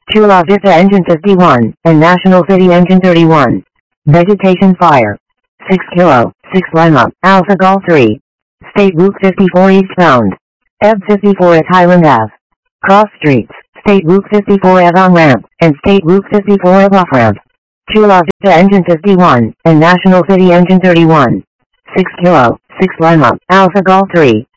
Chula Vista Engine 51, and National City Engine 31. Vegetation fire. 6 Kilo, 6 Lima, Alpha Golf 3. State Route 54 eastbound. EB 54 at Highland Ave. Cross streets, State Route 54 at on-ramp, and State Route 54 at off-ramp. Chula Vista Engine 51, and National City Engine 31. 6 Kilo, 6 Lima, Alpha Golf 3.